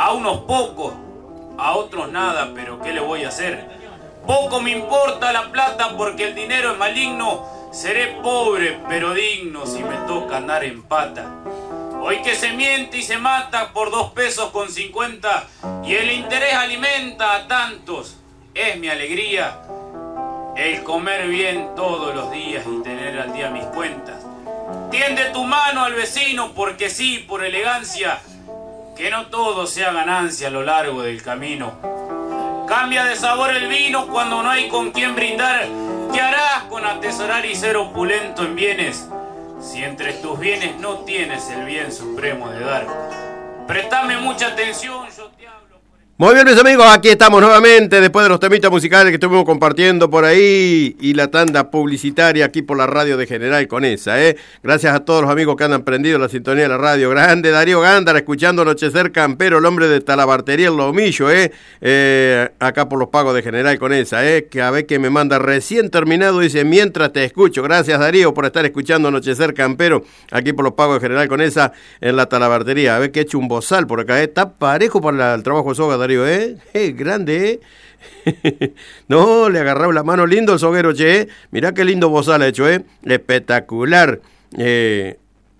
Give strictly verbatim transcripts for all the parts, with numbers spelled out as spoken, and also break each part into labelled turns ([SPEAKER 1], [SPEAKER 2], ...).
[SPEAKER 1] a unos pocos, a otros nada, pero ¿qué le voy a hacer? Poco me importa la plata porque el dinero es maligno. Seré pobre pero digno si me toca andar en pata. Hoy que se miente y se mata por dos pesos con cincuenta y el interés alimenta a tantos. Es mi alegría el comer bien todos los días y tener al día mis cuentas. Tiende tu mano al vecino porque sí, por elegancia, que no todo sea ganancia a lo largo del camino. Cambia de sabor el vino cuando no hay con quien brindar. ¿Qué harás con atesorar y ser opulento en bienes si entre tus bienes no tienes el bien supremo de dar? Préstame mucha atención, yo te hablo.
[SPEAKER 2] Muy bien, mis amigos, aquí estamos nuevamente después de los temitas musicales que estuvimos compartiendo por ahí y la tanda publicitaria aquí por la radio de General Conesa, ¿eh? Gracias a todos los amigos que han prendido la sintonía de la radio. Grande Darío Gándara, escuchando Anochecer Campero, el hombre de Talabartería El Lomillo, ¿eh? Eh, acá por los pagos de General Conesa, ¿eh? Que a ver que me manda recién terminado, dice, mientras te escucho. Gracias, Darío, por estar escuchando Anochecer Campero aquí por los pagos de General Conesa en la Talabartería. A ver que he hecho un bozal por acá, ¿eh? Está parejo para la, el trabajo de soga, Darío. ¿Eh? Eh, grande, ¿eh? No, le agarraba la mano lindo el soguero, che, ¿eh? Mirá qué lindo bozal ha hecho, ¿eh? Espectacular. Eh,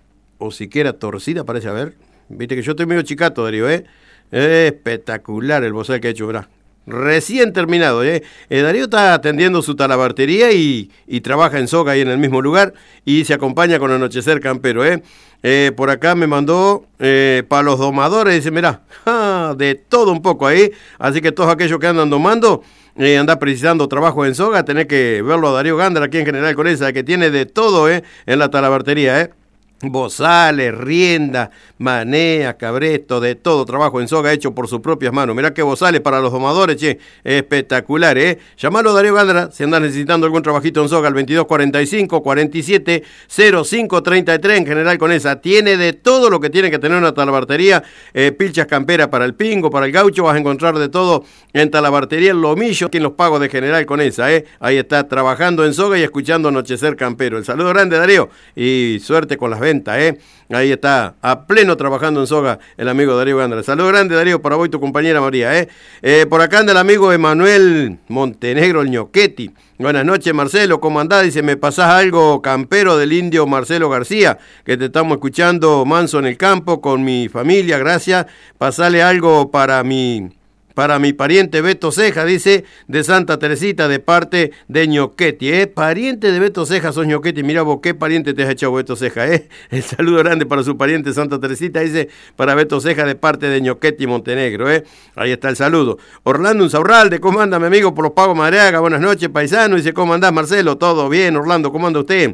[SPEAKER 2] o siquiera torcida, parece, a ver. Viste que yo estoy medio chicato, Darío, ¿eh? Eh, espectacular el bozal que ha hecho, ¿verdad? Recién terminado, ¿eh? eh Darío está atendiendo su talabartería y, y trabaja en soga ahí en el mismo lugar y se acompaña con Anochecer Campero, ¿eh? Eh, por acá me mandó eh, para los domadores, dice, mirá, ja, de todo un poco ahí, así que todos aquellos que andan domando, eh, andan precisando trabajo en soga, tenés que verlo a Darío Gándara aquí en General Conesa, que tiene de todo, eh, en la talabartería, eh. Bozales, rienda, manea, cabresto, de todo trabajo en soga hecho por sus propias manos. Mirá que bozales para los domadores, che, espectacular, ¿eh? Llamalo Darío Gándara si andás necesitando algún trabajito en soga al veintidós cuarenta y cinco, cuarenta y siete, cero cinco treinta y tres en General Conesa. Tiene de todo lo que tiene que tener una talabartería, eh, pilchas camperas para el pingo, para el gaucho, vas a encontrar de todo en Talabartería El Lomillo, aquí en los pagos de General Conesa, ¿eh? Ahí está, trabajando en soga y escuchando Anochecer Campero. El saludo grande, Darío, y suerte con las ventas. ¿Eh? Ahí está, a pleno trabajando en soga el amigo Darío Gándara. Saludos grande, Darío, para vos y tu compañera María. ¿eh? Eh, por acá anda el amigo Emanuel Montenegro, el ñoqueti. Buenas noches, Marcelo, ¿cómo andás? Dice, ¿me pasás algo campero del indio Marcelo García? Que te estamos escuchando manso en el campo con mi familia, gracias. Pasale algo para mi... Para mi pariente Beto Ceja, dice, de Santa Teresita, de parte de ñoqueti, ¿eh? Pariente de Beto Ceja, sos ñoqueti, mira vos, qué pariente te has echado Beto Ceja, ¿eh? El saludo grande para su pariente Santa Teresita, dice, para Beto Ceja, de parte de ñoqueti Montenegro, ¿eh? Ahí está el saludo. Orlando Unzaurralde, ¿cómo anda, mi amigo, por los pagos Madreaga? Buenas noches, paisano, dice, ¿cómo andás, Marcelo? Todo bien, Orlando, ¿cómo anda usted?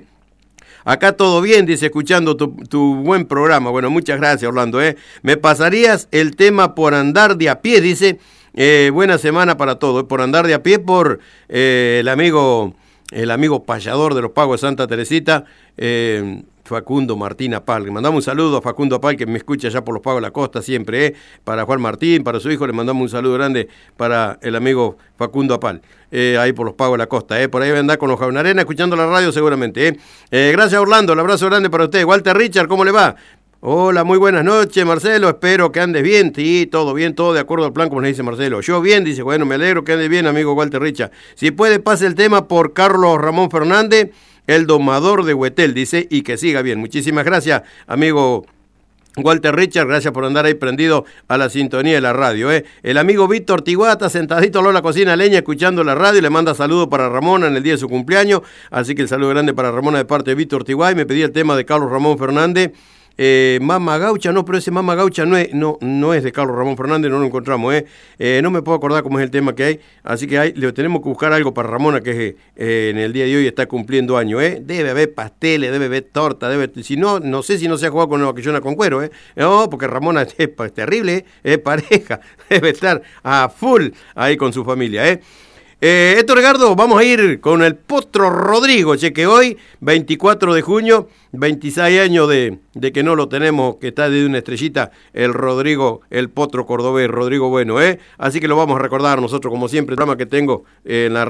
[SPEAKER 2] Acá todo bien, dice, escuchando tu, tu buen programa. Bueno, muchas gracias, Orlando, ¿eh? Me pasarías el tema por andar de a pie, dice. Eh, buena semana para todos. ¿eh? Por andar de a pie por eh, el amigo el amigo payador de los pagos de Santa Teresita, eh, Facundo Martín Apal. Le mandamos un saludo a Facundo Apal, que me escucha ya por los pagos de la costa siempre, ¿eh? Para Juan Martín, para su hijo, le mandamos un saludo grande para el amigo Facundo Apal, eh, ahí por los pagos de la costa, ¿eh? Por ahí va a andar con los Jaunarena escuchando la radio seguramente, ¿eh? Eh, gracias, Orlando, el abrazo grande para usted. Walter Richard, ¿cómo le va? Hola, muy buenas noches, Marcelo, espero que andes bien. Sí, todo bien, todo de acuerdo al plan, como le dice Marcelo. Yo bien, dice, bueno, me alegro que andes bien, amigo Walter Richard. Si puede, pase el tema por Carlos Ramón Fernández, el domador de Huetel, dice, y que siga bien. Muchísimas gracias, amigo Walter Richard, gracias por andar ahí prendido a la sintonía de la radio, ¿eh? El amigo Víctor Tiguata, sentadito en la cocina leña, escuchando la radio, le manda saludos para Ramona en el día de su cumpleaños, así que el saludo grande para Ramona de parte de Víctor Tiguá, y me pedí el tema de Carlos Ramón Fernández, Eh, Mama Gaucha, no, pero ese Mama Gaucha no es, no, no es de Carlos Ramón Fernández, no lo encontramos, ¿eh? Eh, no me puedo acordar cómo es el tema que hay, así que hay, le tenemos que buscar algo para Ramona, que eh, en el día de hoy está cumpliendo años, ¿eh? Debe haber pasteles, debe haber torta, debe, si no, no sé si no se ha jugado con la vaquillona con cuero, ¿eh? No, porque Ramona es, es terrible, ¿eh? Es pareja, debe estar a full ahí con su familia, ¿eh? Eh, Héctor Edgardo, vamos a ir con el Potro Rodrigo, che, que hoy, veinticuatro de junio, veintiséis años de, de que no lo tenemos, que está de una estrellita, el Rodrigo, el Potro cordobés, Rodrigo Bueno, ¿eh? Así que lo vamos a recordar nosotros, como siempre, el programa que tengo eh, en la